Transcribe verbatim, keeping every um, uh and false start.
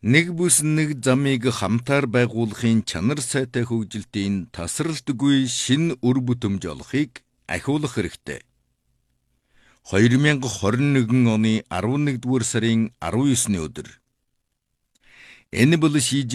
Нэг бүс нэг замыг хамтаар байгуулахын чанар сайтай хөгжилтийн тасралтгүй шин үр бүтэмж олохыг ахиулах хэрэгтэй. две тысячи двадцать один оны арван нэгдүгээр сарын арван есний өдөр. Энэ бол